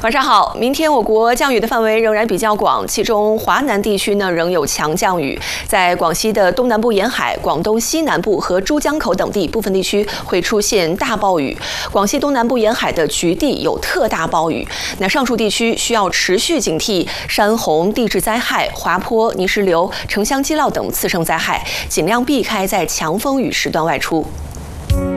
晚上好，明天我国降雨的范围仍然比较广，其中华南地区呢仍有强降雨，在广西的东南部沿海、广东西南部和珠江口等地部分地区会出现大暴雨，广西东南部沿海的局地有特大暴雨。那上述地区需要持续警惕山洪、地质灾害、滑坡、泥石流、城乡积涝等次生灾害，尽量避开在强风雨时段外出。